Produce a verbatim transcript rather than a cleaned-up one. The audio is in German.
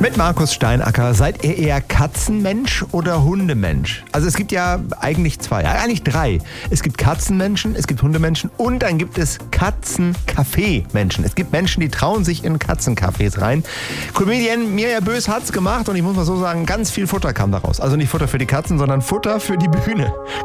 Mit Markus Steinacker. Seid ihr eher Katzenmensch oder Hundemensch? Also es gibt ja eigentlich zwei, ja, eigentlich drei. Es gibt Katzenmenschen, es gibt Hundemenschen und dann gibt es Katzenkaffee-Menschen. Es gibt Menschen, die trauen sich in Katzencafés rein. Comedian Mirja Bös hat's gemacht und ich muss mal so sagen, ganz viel Futter kam daraus. Also nicht Futter für die Katzen, sondern Futter für die Bühne.